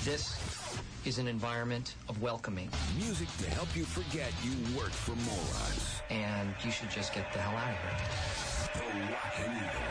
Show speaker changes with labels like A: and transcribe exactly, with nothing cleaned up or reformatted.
A: This is an environment of welcoming.
B: Music to help you forget you work for morons.
A: And you should just get the hell out of here.
B: The Rock and Eagle.